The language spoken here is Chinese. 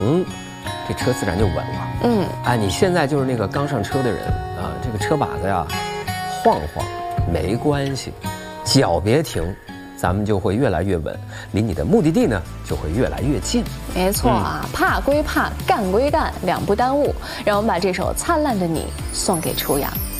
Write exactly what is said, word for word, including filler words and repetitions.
嗯，这车自然就稳了。嗯，哎，你现在就是那个刚上车的人啊，这个车把子呀，晃晃没关系，脚别停，咱们就会越来越稳，离你的目的地呢就会越来越近。 没错啊，嗯、怕归怕，干归干，两不耽误。让我们把这首《灿烂的你》送给初阳。